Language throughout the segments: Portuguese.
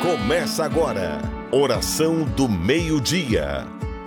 Começa agora, Oração do Meio-Dia.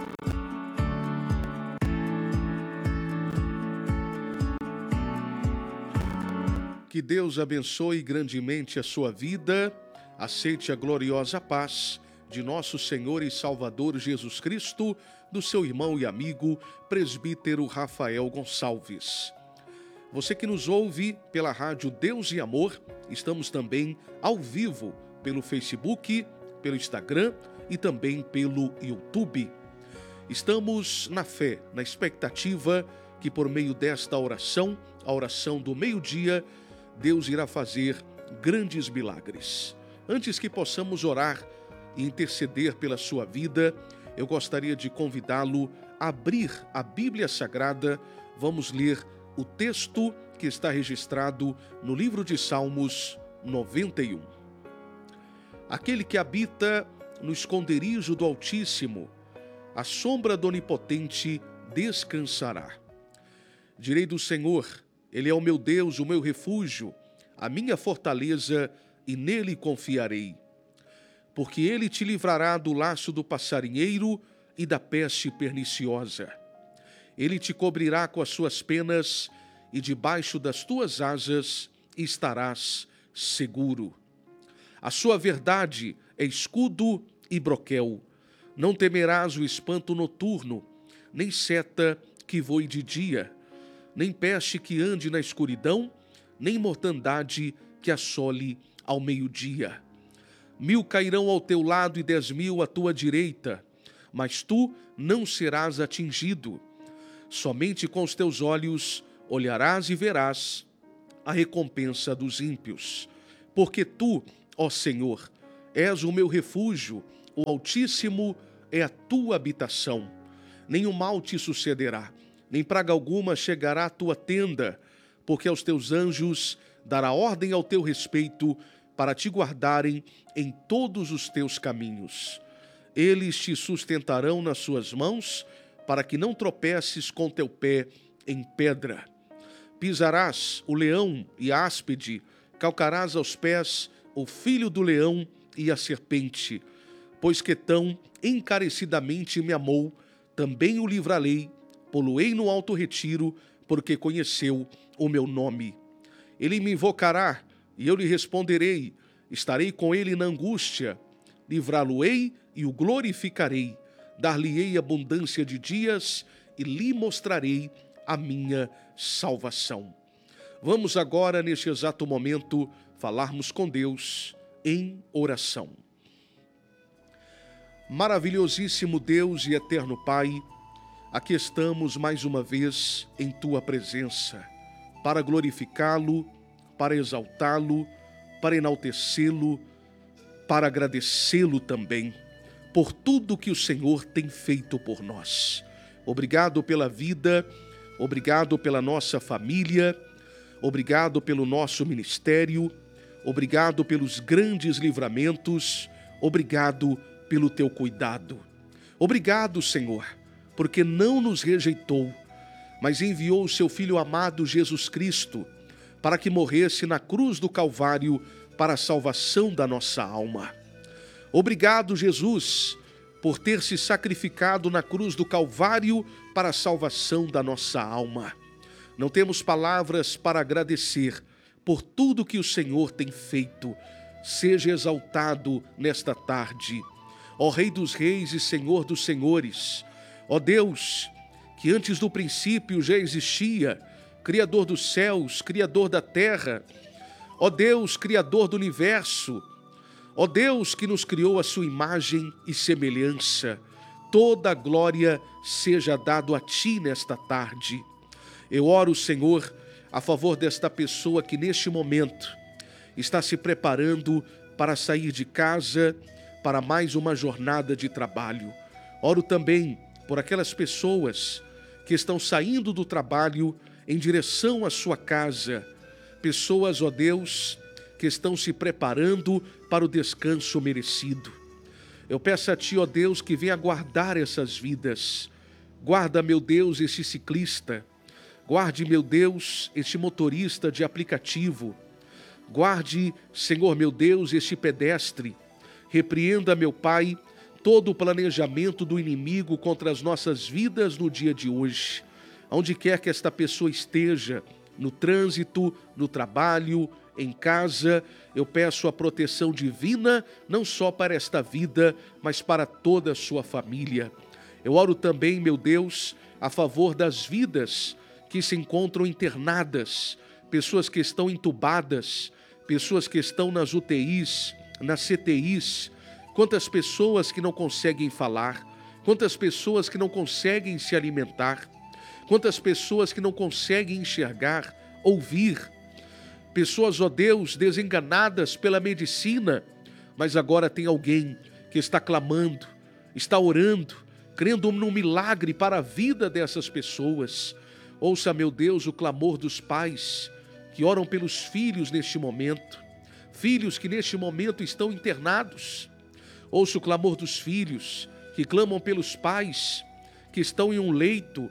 Que Deus abençoe grandemente a sua vida, aceite a gloriosa paz de nosso Senhor e Salvador Jesus Cristo, do seu irmão e amigo, presbítero Rafael Gonçalves. Você que nos ouve pela rádio Deus e Amor, estamos também ao vivo pelo Facebook, pelo Instagram e também pelo YouTube. Estamos na fé, na expectativa que por meio desta oração, a oração do meio-dia, Deus irá fazer grandes milagres. Antes que possamos orar e interceder pela sua vida, eu gostaria de convidá-lo a abrir a Bíblia Sagrada. Vamos ler o texto que está registrado no livro de Salmos 91. Aquele que habita no esconderijo do Altíssimo, à sombra do Onipotente descansará. Direi do Senhor, Ele é o meu Deus, o meu refúgio, a minha fortaleza, e nele confiarei. Porque Ele te livrará do laço do passarinheiro e da peste perniciosa. Ele te cobrirá com as suas penas, e debaixo das tuas asas estarás seguro. A sua verdade é escudo e broquel. Não temerás o espanto noturno, nem seta que voe de dia, nem peste que ande na escuridão, nem mortandade que assole ao meio-dia. 1000 cairão ao teu lado e 10.000 à tua direita, mas tu não serás atingido. Somente com os teus olhos olharás e verás a recompensa dos ímpios. Porque tu, ó Senhor, és o meu refúgio, o Altíssimo é a tua habitação. Nenhum mal te sucederá, nem praga alguma chegará à tua tenda, porque aos teus anjos dará ordem ao teu respeito para te guardarem em todos os teus caminhos. Eles te sustentarão nas suas mãos, para que não tropeces com teu pé em pedra. Pisarás o leão e a áspide, calcarás aos pés o filho do leão e a serpente. Pois que tão encarecidamente me amou, também o livrarei, pô-lo-ei no alto retiro, porque conheceu o meu nome. Ele me invocará, e eu lhe responderei, estarei com ele na angústia, livrá-lo-ei e o glorificarei, dar-lhe-ei abundância de dias e lhe mostrarei a minha salvação. Vamos agora, neste exato momento, falarmos com Deus em oração. Maravilhosíssimo Deus e eterno Pai, aqui estamos mais uma vez em Tua presença, para glorificá-lo, para exaltá-lo, para enaltecê-lo, para agradecê-lo também por tudo que o Senhor tem feito por nós. Obrigado pela vida, obrigado pela nossa família, obrigado pelo nosso ministério, obrigado pelos grandes livramentos, obrigado pelo teu cuidado. Obrigado, Senhor, porque não nos rejeitou, mas enviou o seu Filho amado Jesus Cristo para que morresse na cruz do Calvário para a salvação da nossa alma. Obrigado, Jesus, por ter se sacrificado na cruz do Calvário para a salvação da nossa alma. Não temos palavras para agradecer por tudo que o Senhor tem feito. Seja exaltado nesta tarde, ó Rei dos Reis e Senhor dos Senhores, ó Deus, que antes do princípio já existia, Criador dos céus, Criador da terra, ó Deus, Criador do universo, ó Deus que nos criou a sua imagem e semelhança, toda a glória seja dado a Ti nesta tarde. Eu oro, Senhor, a favor desta pessoa que neste momento está se preparando para sair de casa para mais uma jornada de trabalho. Oro também por aquelas pessoas que estão saindo do trabalho em direção à sua casa. Pessoas, ó Deus, que estão se preparando para o descanso merecido. Eu peço a Ti, ó Deus, que venha guardar essas vidas. Guarda, meu Deus, esse ciclista. Guarde, meu Deus, este motorista de aplicativo. Guarde, Senhor meu Deus, este pedestre. Repreenda, meu Pai, todo o planejamento do inimigo contra as nossas vidas no dia de hoje. Onde quer que esta pessoa esteja, no trânsito, no trabalho, em casa, eu peço a proteção divina, não só para esta vida, mas para toda a sua família. Eu oro também, meu Deus, a favor das vidas que se encontram internadas, pessoas que estão entubadas, pessoas que estão nas UTIs, nas CTIs, quantas pessoas que não conseguem falar, quantas pessoas que não conseguem se alimentar, quantas pessoas que não conseguem enxergar, ouvir, pessoas, ó Deus, desenganadas pela medicina, mas agora tem alguém que está clamando, está orando, crendo num milagre para a vida dessas pessoas. Ouça, meu Deus, o clamor dos pais que oram pelos filhos neste momento, filhos que neste momento estão internados. Ouça o clamor dos filhos que clamam pelos pais que estão em um leito,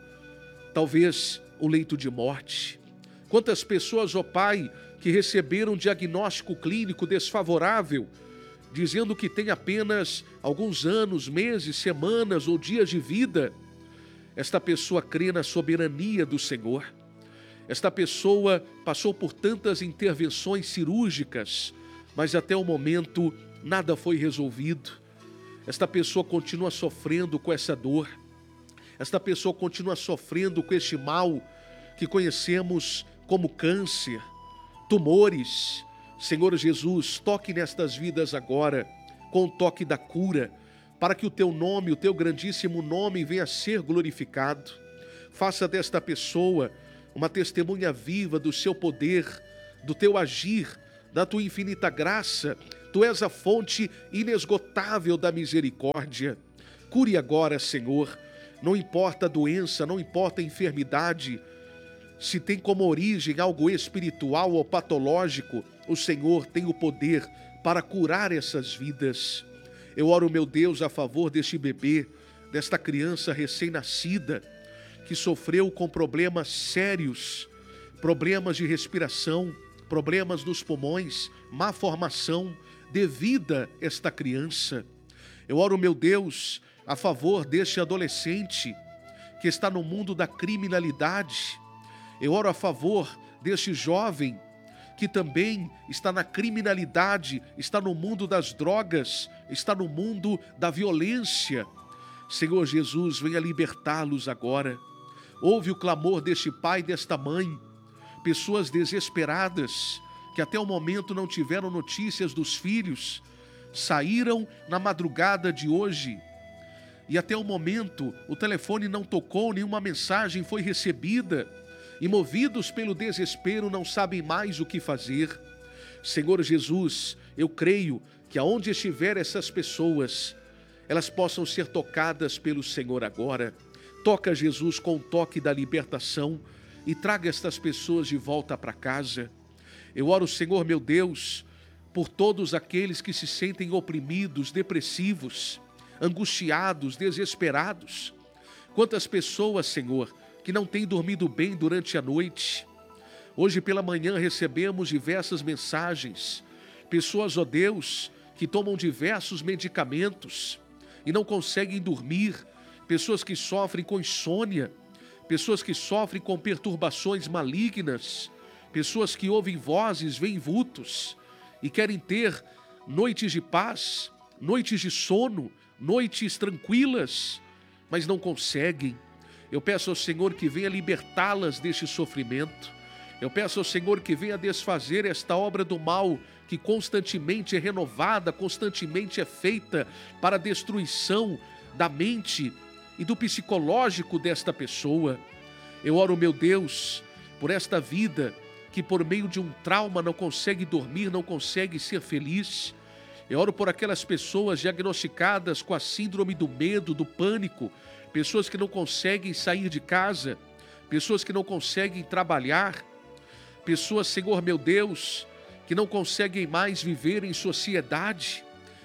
talvez o leito de morte. Quantas pessoas, ó Pai, que receberam um diagnóstico clínico desfavorável, dizendo que tem apenas alguns anos, meses, semanas ou dias de vida. Esta pessoa crê na soberania do Senhor. Esta pessoa passou por tantas intervenções cirúrgicas, mas até o momento nada foi resolvido. Esta pessoa continua sofrendo com essa dor. Esta pessoa continua sofrendo com este mal que conhecemos como câncer, tumores. Senhor Jesus, toque nestas vidas agora, com o toque da cura, para que o teu nome, o teu grandíssimo nome venha a ser glorificado. Faça desta pessoa uma testemunha viva do seu poder, do teu agir, da tua infinita graça. Tu és a fonte inesgotável da misericórdia. Cure agora, Senhor. Não importa a doença, não importa a enfermidade, se tem como origem algo espiritual ou patológico, o Senhor tem o poder para curar essas vidas. Eu oro, meu Deus, a favor deste bebê, desta criança recém-nascida, que sofreu com problemas sérios, problemas de respiração, problemas nos pulmões, má formação, dê vida a esta criança. Eu oro, meu Deus, a favor deste adolescente que está no mundo da criminalidade. Eu oro a favor deste jovem que também está na criminalidade, está no mundo das drogas, está no mundo da violência. Senhor Jesus, venha libertá-los agora. Ouve o clamor deste pai e desta mãe, pessoas desesperadas que até o momento não tiveram notícias dos filhos, saíram na madrugada de hoje e até o momento o telefone não tocou, nenhuma mensagem foi recebida e movidos pelo desespero não sabem mais o que fazer. Senhor Jesus, eu creio que aonde estiver essas pessoas, elas possam ser tocadas pelo Senhor agora. Toca, Jesus, com o toque da libertação e traga estas pessoas de volta para casa. Eu oro, Senhor, meu Deus, por todos aqueles que se sentem oprimidos, depressivos, angustiados, desesperados. Quantas pessoas, Senhor, que não têm dormido bem durante a noite. Hoje pela manhã recebemos diversas mensagens. Pessoas, ó Deus, que tomam diversos medicamentos e não conseguem dormir. Pessoas que sofrem com insônia. Pessoas que sofrem com perturbações malignas. Pessoas que ouvem vozes, veem vultos e querem ter noites de paz, noites de sono, noites tranquilas, mas não conseguem. Eu peço ao Senhor que venha libertá-las deste sofrimento. Eu peço ao Senhor que venha desfazer esta obra do mal que constantemente é renovada, constantemente é feita para a destruição da mente e do psicológico desta pessoa. Eu oro, meu Deus, por esta vida que por meio de um trauma não consegue dormir, não consegue ser feliz. Eu oro por aquelas pessoas diagnosticadas com a síndrome do medo, do pânico, pessoas que não conseguem sair de casa, pessoas que não conseguem trabalhar, pessoas, Senhor meu Deus, que não conseguem mais viver em sociedade.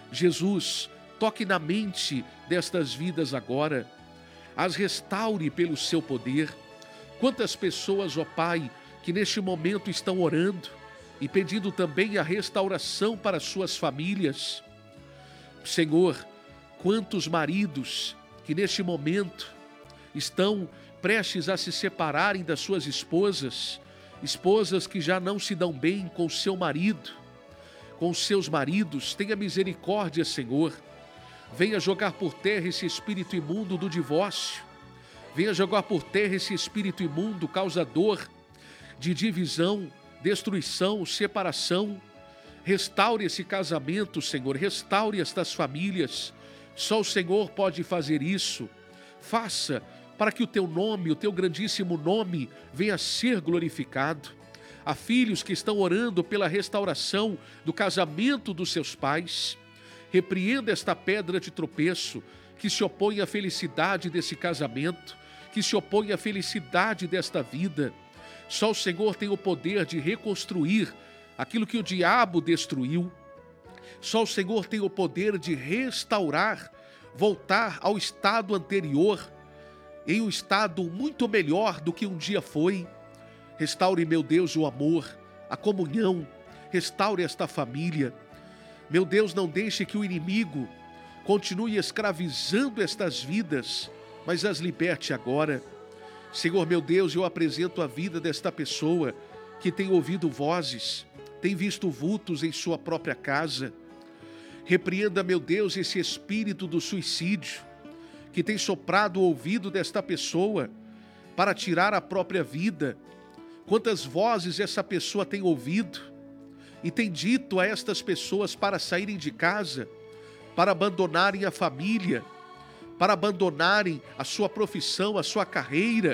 Jesus, toque na mente destas vidas agora, as restaure pelo seu poder. Quantas pessoas, ó Pai, que neste momento estão orando e pedindo também a restauração para suas famílias. Senhor, quantos maridos que neste momento estão prestes a se separarem das suas esposas, esposas que já não se dão bem com seu marido, com seus maridos. Tenha misericórdia, Senhor. Venha jogar por terra esse espírito imundo do divórcio. Venha jogar por terra esse espírito imundo causador de divisão, destruição, separação. Restaure esse casamento, Senhor. Restaure estas famílias. Só o Senhor pode fazer isso. Faça para que o teu nome, o teu grandíssimo nome, venha a ser glorificado. Há filhos que estão orando pela restauração do casamento dos seus pais. Repreenda esta pedra de tropeço que se opõe à felicidade desse casamento, que se opõe à felicidade desta vida. Só o Senhor tem o poder de reconstruir aquilo que o diabo destruiu. Só o Senhor tem o poder de restaurar, voltar ao estado anterior, em um estado muito melhor do que um dia foi. Restaure, meu Deus, o amor, a comunhão. Restaure esta família. Meu Deus, não deixe que o inimigo continue escravizando estas vidas, mas as liberte agora. Senhor, meu Deus, eu apresento a vida desta pessoa que tem ouvido vozes, tem visto vultos em sua própria casa. Repreenda, meu Deus, esse espírito do suicídio que tem soprado o ouvido desta pessoa para tirar a própria vida. Quantas vozes essa pessoa tem ouvido e tem dito a estas pessoas para saírem de casa, para abandonarem a família, para abandonarem a sua profissão, a sua carreira.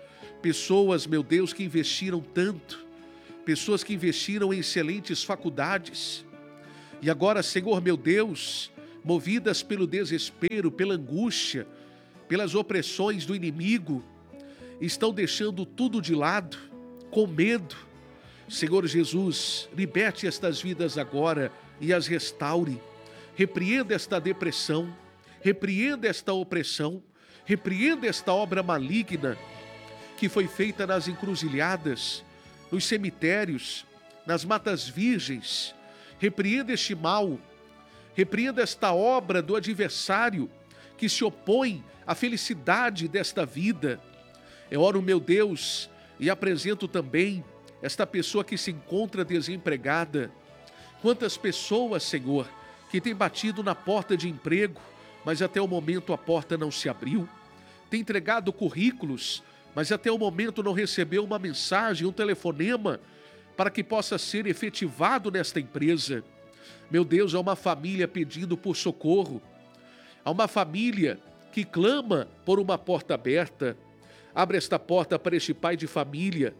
Pessoas, meu Deus, que investiram tanto, pessoas que investiram em excelentes faculdades. E agora, Senhor, meu Deus, movidas pelo desespero, pela angústia, pelas opressões do inimigo, estão deixando tudo de lado, com medo. Senhor Jesus, liberte estas vidas agora e as restaure. Repreenda esta depressão, repreenda esta opressão, repreenda esta obra maligna que foi feita nas encruzilhadas, nos cemitérios, nas matas virgens. Repreenda este mal, repreenda esta obra do adversário que se opõe à felicidade desta vida. Eu oro, meu Deus, e apresento também esta pessoa que se encontra desempregada. Quantas pessoas, Senhor, que têm batido na porta de emprego, mas até o momento a porta não se abriu. Tem entregado currículos, mas até o momento não recebeu uma mensagem, um telefonema, para que possa ser efetivado nesta empresa. Meu Deus, há uma família pedindo por socorro. Há uma família que clama por uma porta aberta. Abre esta porta para este pai de família,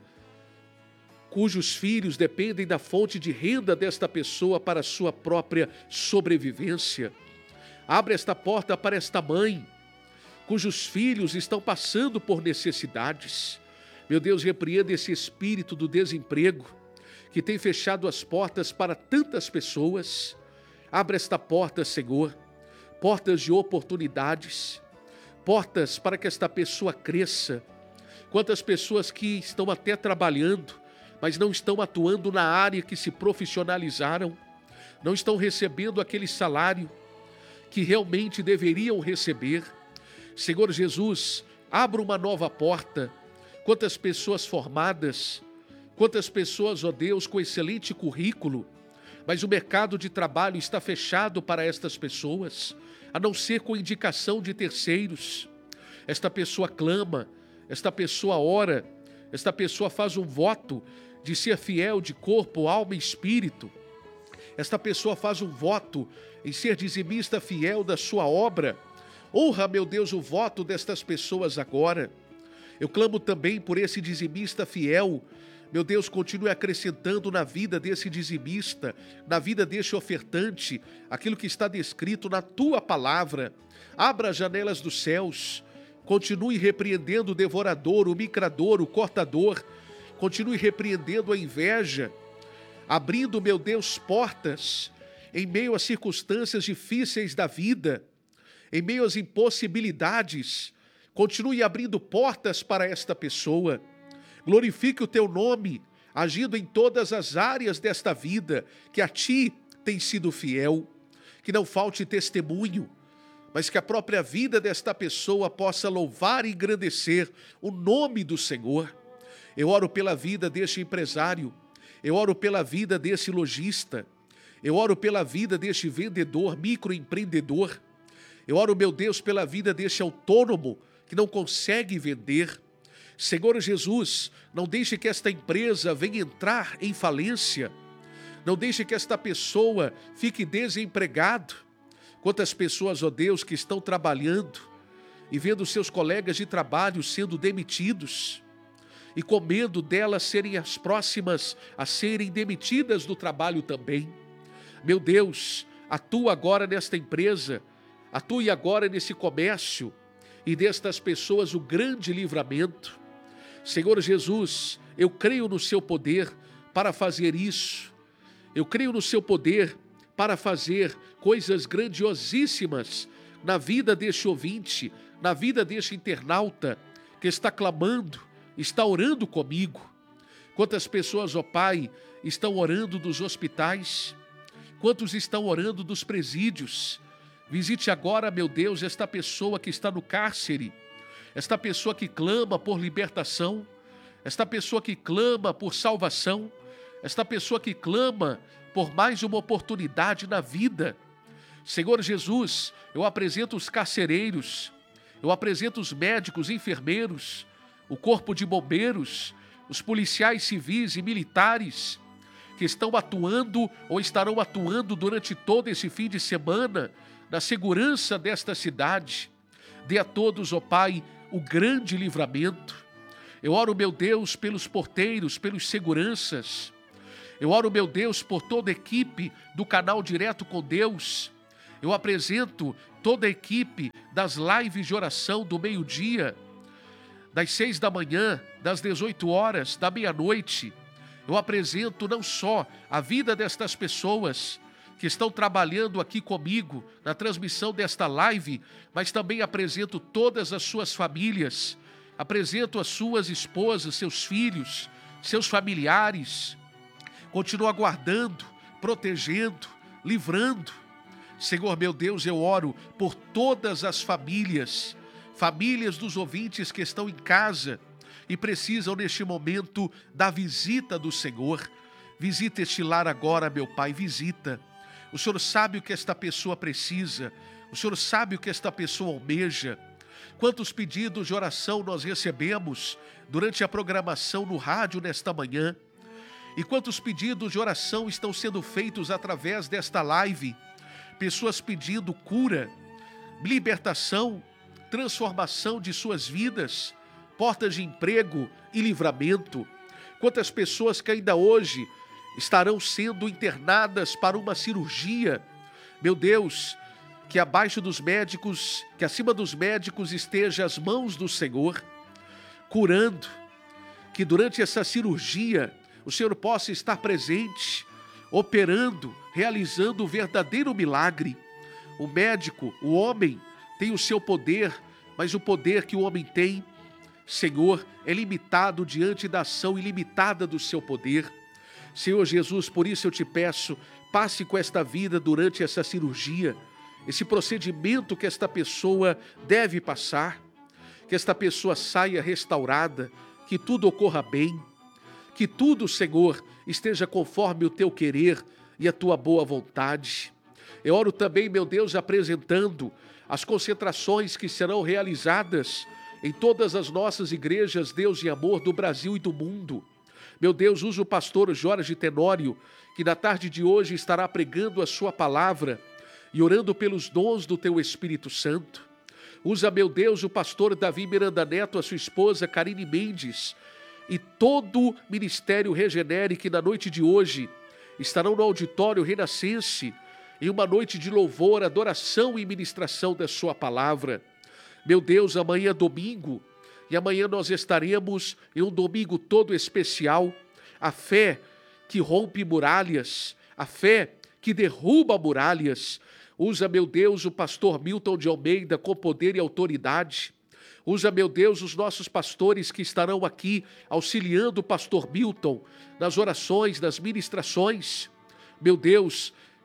cujos filhos dependem da fonte de renda desta pessoa para a sua própria sobrevivência. Abre esta porta para esta mãe, cujos filhos estão passando por necessidades. Meu Deus, repreenda esse espírito do desemprego, que tem fechado as portas para tantas pessoas. Abre esta porta, Senhor, portas de oportunidades, portas para que esta pessoa cresça. Quantas pessoas que estão até trabalhando, mas não estão atuando na área que se profissionalizaram, não estão recebendo aquele salário que realmente deveriam receber. Senhor Jesus, abra uma nova porta. Quantas pessoas formadas, quantas pessoas, ó Deus, com excelente currículo, mas o mercado de trabalho está fechado para estas pessoas, a não ser com indicação de terceiros. Esta pessoa clama, esta pessoa ora, esta pessoa faz um voto de ser fiel de corpo, alma e espírito. Esta pessoa faz um voto em ser dizimista fiel da sua obra. Honra, meu Deus, o voto destas pessoas agora. Eu clamo também por esse dizimista fiel. Meu Deus, continue acrescentando na vida desse dizimista, na vida deste ofertante, aquilo que está descrito na tua palavra. Abra as janelas dos céus. Continue repreendendo o devorador, o micrador, o cortador. Continue repreendendo a inveja, abrindo, meu Deus, portas em meio às circunstâncias difíceis da vida, em meio às impossibilidades. Continue abrindo portas para esta pessoa. Glorifique o teu nome, agindo em todas as áreas desta vida, que a ti tem sido fiel. que não falte testemunho, mas que a própria vida desta pessoa possa louvar e engrandecer o nome do Senhor. Eu oro pela vida deste empresário, eu oro pela vida desse lojista, eu oro pela vida deste vendedor, microempreendedor. Eu oro, meu Deus, pela vida deste autônomo que não consegue vender. Senhor Jesus, não deixe que esta empresa venha entrar em falência. Não deixe que esta pessoa fique desempregado. Quantas pessoas, ó Deus, que estão trabalhando e vendo seus colegas de trabalho sendo demitidos e com medo delas serem as próximas a serem demitidas do trabalho também. Meu Deus, atua agora nesta empresa, atue agora nesse comércio e destas pessoas o grande livramento. Senhor Jesus, eu creio no seu poder para fazer isso. Eu creio no seu poder para fazer coisas grandiosíssimas na vida deste ouvinte, na vida deste internauta que está clamando, está orando comigo. Quantas pessoas, ó Pai, estão orando dos hospitais? Quantos estão orando dos presídios? Visite agora, meu Deus, esta pessoa que está no cárcere, esta pessoa que clama por libertação, esta pessoa que clama por salvação, esta pessoa que clama por mais uma oportunidade na vida. Senhor Jesus, eu apresento os carcereiros, eu apresento os médicos, enfermeiros, o corpo de bombeiros, os policiais civis e militares que estão atuando ou estarão atuando durante todo esse fim de semana na segurança desta cidade. Dê a todos, ó Pai, o grande livramento. Eu oro, meu Deus, pelos porteiros, pelos seguranças. Eu oro, meu Deus, por toda a equipe do canal Direto com Deus. Eu apresento toda a equipe das lives de oração do meio-dia, das 6 da manhã, das 18 horas, da meia-noite. Eu apresento não só a vida destas pessoas que estão trabalhando aqui comigo na transmissão desta live, mas também apresento todas as suas famílias, apresento as suas esposas, seus filhos, seus familiares. Continua guardando, protegendo, livrando. Senhor meu Deus, eu oro por todas as famílias, famílias dos ouvintes que estão em casa e precisam neste momento da visita do Senhor. Visita este lar agora, meu Pai, visita. O Senhor sabe o que esta pessoa precisa, o Senhor sabe o que esta pessoa almeja. Quantos pedidos de oração nós recebemos durante a programação no rádio nesta manhã? E quantos pedidos de oração estão sendo feitos através desta live? Pessoas pedindo cura, libertação, transformação de suas vidas, portas de emprego e livramento. Quantas pessoas que ainda hoje estarão sendo internadas para uma cirurgia. Meu Deus, que abaixo dos médicos, que acima dos médicos esteja as mãos do Senhor, curando, que durante essa cirurgia o Senhor possa estar presente, operando, realizando o verdadeiro milagre. O médico, o homem, tem o seu poder, mas o poder que o homem tem, Senhor, é limitado diante da ação ilimitada do seu poder. Senhor Jesus, por isso eu te peço, passe com esta vida durante essa cirurgia, esse procedimento que esta pessoa deve passar, que esta pessoa saia restaurada, que tudo ocorra bem, que tudo, Senhor, esteja conforme o teu querer e a tua boa vontade. Eu oro também, meu Deus, apresentando as concentrações que serão realizadas em todas as nossas igrejas, Deus e amor, do Brasil e do mundo. Meu Deus, usa o pastor Jorge Tenório, que na tarde de hoje estará pregando a sua palavra e orando pelos dons do teu Espírito Santo. Usa, meu Deus, o pastor Davi Miranda Neto, a sua esposa Karine Mendes, e todo o Ministério Regenere que na noite de hoje estarão no auditório Renascense em uma noite de louvor, adoração e ministração da sua palavra. Meu Deus, amanhã é domingo, e amanhã nós estaremos em um domingo todo especial. A fé que rompe muralhas, a fé que derruba muralhas. Usa, meu Deus, o pastor Milton de Almeida com poder e autoridade. Usa, meu Deus, os nossos pastores que estarão aqui auxiliando o pastor Milton nas orações, nas ministrações. Meu Deus,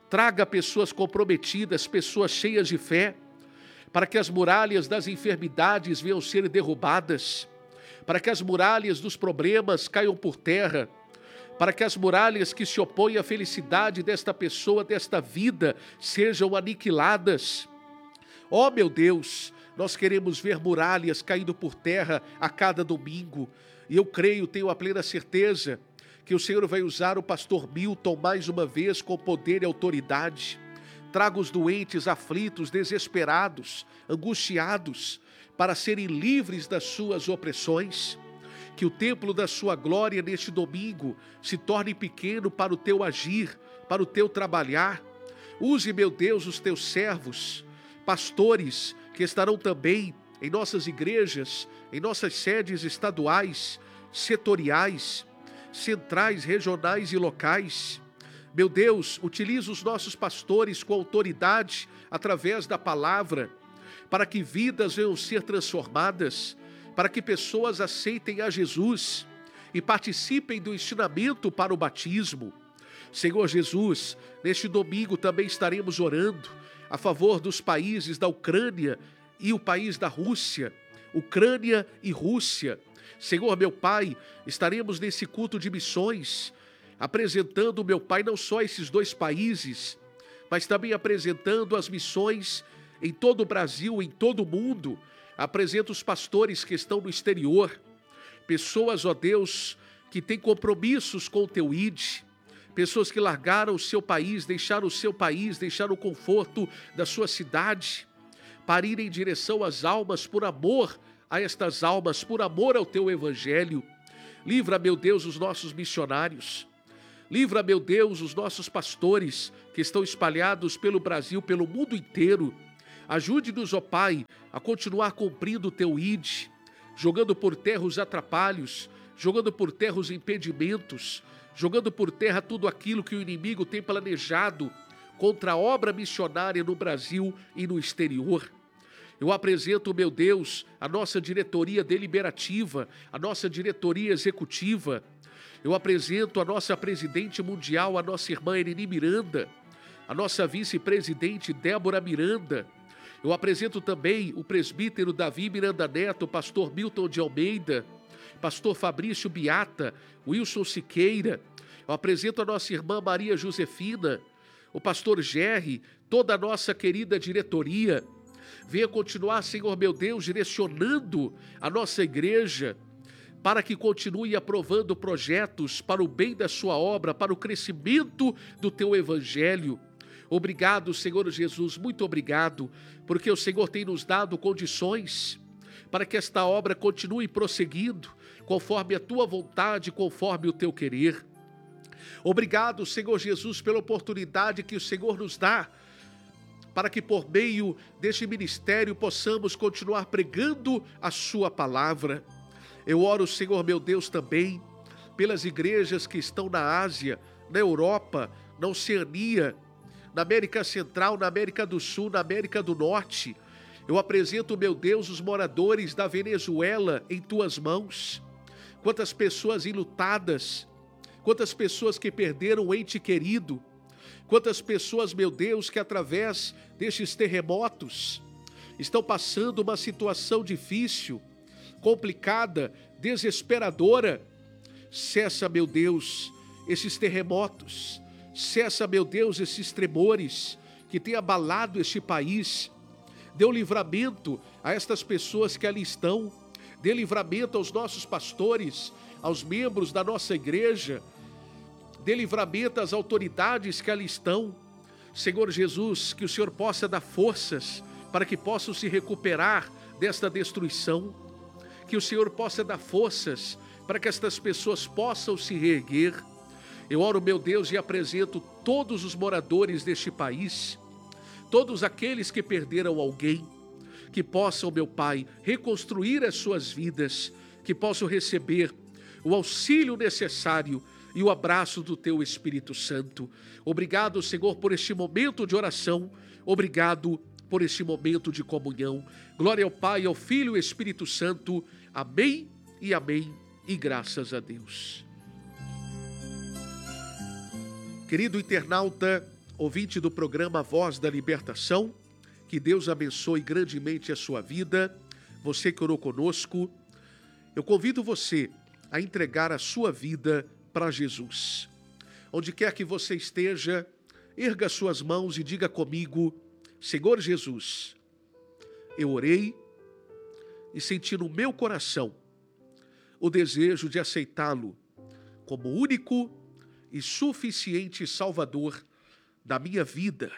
Traga pessoas comprometidas, pessoas cheias de fé, para que as muralhas das enfermidades venham ser derrubadas, para que as muralhas dos problemas caiam por terra, para que as muralhas que se opõem à felicidade desta pessoa, desta vida, sejam aniquiladas. Ó meu Deus, nós queremos ver muralhas caindo por terra a cada domingo, e eu creio, tenho a plena certeza, que o Senhor vai usar o pastor Milton mais uma vez com poder e autoridade. Traga os doentes, aflitos, desesperados, angustiados, para serem livres das suas opressões. Que o templo da sua glória neste domingo se torne pequeno para o teu agir, para o teu trabalhar. Use, meu Deus, os teus servos, pastores, que estarão também em nossas igrejas, em nossas sedes estaduais, setoriais, centrais, regionais e locais. Meu Deus, utiliza os nossos pastores com autoridade através da palavra, para que vidas venham ser transformadas, para que pessoas aceitem a Jesus e participem do ensinamento para o batismo. Senhor Jesus, neste domingo também estaremos orando a favor dos países da Ucrânia e o país da Rússia, Ucrânia e Rússia. Senhor, meu Pai, estaremos nesse culto de missões, apresentando, meu Pai, não só esses dois países, mas também apresentando as missões em todo o Brasil, em todo o mundo. Apresento os pastores que estão no exterior, pessoas, ó Deus, que têm compromissos com o Teu ID, pessoas que largaram o seu país, deixaram o conforto da sua cidade, para ir em direção às almas por amor a estas almas, por amor ao Teu Evangelho. Livra, meu Deus, os nossos missionários. Livra, meu Deus, os nossos pastores que estão espalhados pelo Brasil, pelo mundo inteiro. Ajude-nos, ó Pai, a continuar cumprindo o Teu ID, jogando por terra os atrapalhos, jogando por terra os impedimentos, jogando por terra tudo aquilo que o inimigo tem planejado contra a obra missionária no Brasil e no exterior. Eu apresento, meu Deus, a nossa diretoria deliberativa, a nossa diretoria executiva. Eu apresento a nossa presidente mundial, a nossa irmã Ereni Miranda, a nossa vice-presidente Débora Miranda. Eu apresento também o presbítero Davi Miranda Neto, o pastor Milton de Almeida, pastor Fabrício Biata, Wilson Siqueira. Eu apresento a nossa irmã Maria Josefina, o pastor Gerry, toda a nossa querida diretoria. Venha continuar, Senhor meu Deus, direcionando a nossa igreja para que continue aprovando projetos para o bem da sua obra, para o crescimento do Teu Evangelho. Obrigado, Senhor Jesus, muito obrigado, porque o Senhor tem nos dado condições para que esta obra continue prosseguindo, conforme a Tua vontade, conforme o Teu querer. Obrigado, Senhor Jesus, pela oportunidade que o Senhor nos dá, para que por meio deste ministério possamos continuar pregando a Sua palavra. Eu oro, Senhor meu Deus, também pelas igrejas que estão na Ásia, na Europa, na Oceania, na América Central, na América do Sul, na América do Norte. Eu apresento, meu Deus, os moradores da Venezuela em Tuas mãos. Quantas pessoas enlutadas, quantas pessoas que perderam um ente querido, quantas pessoas, meu Deus, que através destes terremotos estão passando uma situação difícil, complicada, desesperadora. Cessa, meu Deus, esses terremotos. Cessa, meu Deus, esses tremores que têm abalado este país. Dê um livramento a estas pessoas que ali estão. Dê livramento aos nossos pastores, aos membros da nossa igreja. Dê livramento às autoridades que ali estão. Senhor Jesus, que o Senhor possa dar forças para que possam se recuperar desta destruição. Que o Senhor possa dar forças para que estas pessoas possam se reerguer. Eu oro, meu Deus, e apresento todos os moradores deste país, todos aqueles que perderam alguém, que possam, meu Pai, reconstruir as suas vidas, que possam receber o auxílio necessário e o abraço do Teu Espírito Santo. Obrigado, Senhor, por este momento de oração. Obrigado por este momento de comunhão. Glória ao Pai, ao Filho e ao Espírito Santo. Amém e amém. E graças a Deus. Querido internauta, ouvinte do programa Voz da Libertação, que Deus abençoe grandemente a sua vida. Você que orou conosco, eu convido você a entregar a sua vida para Jesus. Onde quer que você esteja, erga suas mãos e diga comigo: Senhor Jesus, eu orei e senti no meu coração o desejo de aceitá-lo como único e suficiente Salvador da minha vida.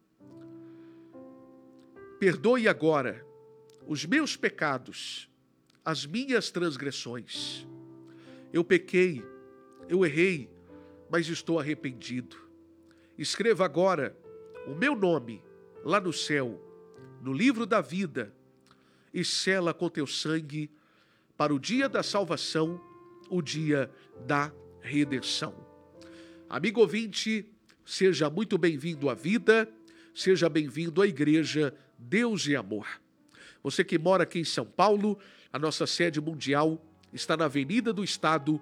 Perdoe agora os meus pecados, as minhas transgressões. Eu pequei, eu errei, mas estou arrependido. Escreva agora o meu nome lá no céu, no livro da vida, e sela com teu sangue para o dia da salvação, o dia da redenção. Amigo ouvinte, seja muito bem-vindo à vida, seja bem-vindo à Igreja Deus e Amor. Você que mora aqui em São Paulo, a nossa sede mundial está na Avenida do Estado,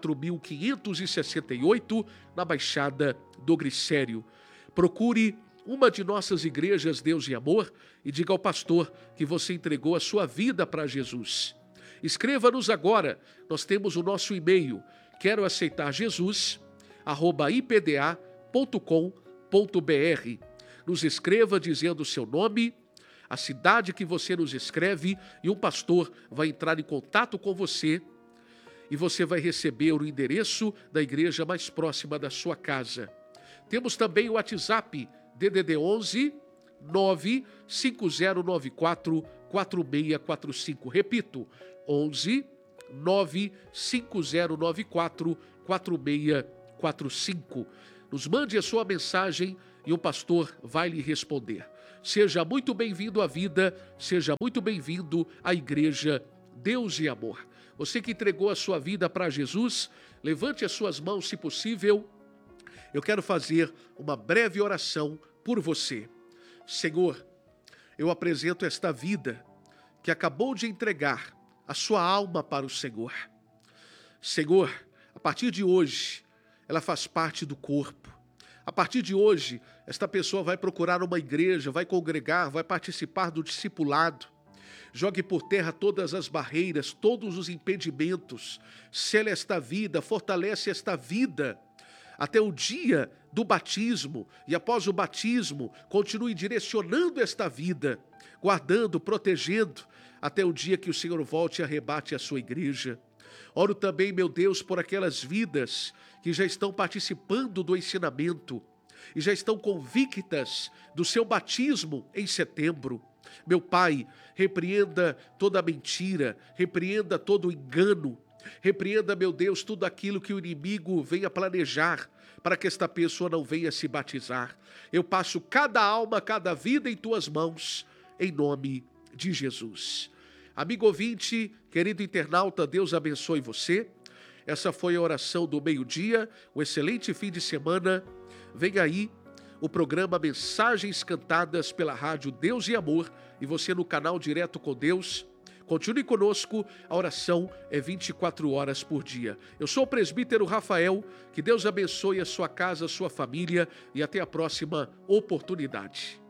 4568, na Baixada do Glicério. Procure uma de nossas igrejas Deus e Amor e diga ao pastor que você entregou a sua vida para Jesus. Escreva-nos agora, nós temos o nosso e-mail, quero aceitar Jesus, @ipda.com.br. Nos escreva dizendo o seu nome, a cidade que você nos escreve, e um pastor vai entrar em contato com você e você vai receber o endereço da igreja mais próxima da sua casa. Temos também o WhatsApp, DDD 11 95094 4645. Repito, 11 95094 4645. Nos mande a sua mensagem e o pastor vai lhe responder. Seja muito bem-vindo à vida, seja muito bem-vindo à Igreja Deus e Amor. Você que entregou a sua vida para Jesus, levante as suas mãos se possível. Eu quero fazer uma breve oração por você. Senhor, eu apresento esta vida que acabou de entregar a sua alma para o Senhor. Senhor, a partir de hoje, ela faz parte do corpo. A partir de hoje, esta pessoa vai procurar uma igreja, vai congregar, vai participar do discipulado. Jogue por terra todas as barreiras, todos os impedimentos. Sela esta vida, fortalece esta vida até o dia do batismo. E após o batismo, continue direcionando esta vida, guardando, protegendo, até o dia que o Senhor volte e arrebate a sua igreja. Oro também, meu Deus, por aquelas vidas que já estão participando do ensinamento e já estão convictas do seu batismo em setembro. Meu Pai, repreenda toda mentira, repreenda todo engano, repreenda, meu Deus, tudo aquilo que o inimigo venha planejar para que esta pessoa não venha se batizar. Eu passo cada alma, cada vida em tuas mãos, em nome de Jesus. Amigo ouvinte, querido internauta, Deus abençoe você. Essa foi a oração do meio-dia, um excelente fim de semana. Vem aí o programa Mensagens Cantadas pela Rádio Deus e Amor e você no canal Direto com Deus. Continue conosco, a oração é 24 horas por dia. Eu sou o presbítero Rafael, que Deus abençoe a sua casa, a sua família e até a próxima oportunidade.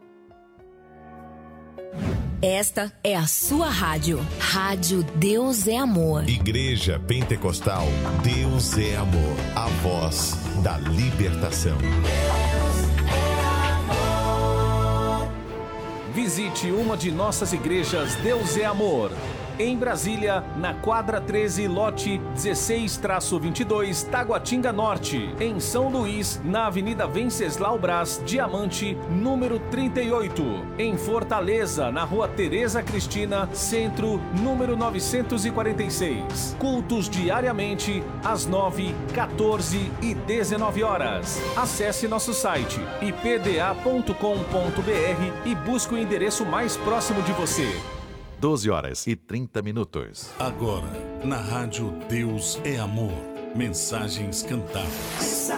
Esta é a sua rádio. Rádio Deus é Amor. Igreja Pentecostal Deus é Amor. A voz da libertação. Visite uma de nossas igrejas Deus é Amor. Em Brasília, na quadra 13, lote 16-22, Taguatinga Norte. Em São Luís, na Avenida Venceslau Braz, Diamante, número 38. Em Fortaleza, na Rua Tereza Cristina, Centro, número 946. Cultos diariamente, às 9, 14 e 19 horas. Acesse nosso site ipda.com.br e busque o endereço mais próximo de você. 12h30. Agora, na Rádio Deus é Amor. Mensagens cantadas.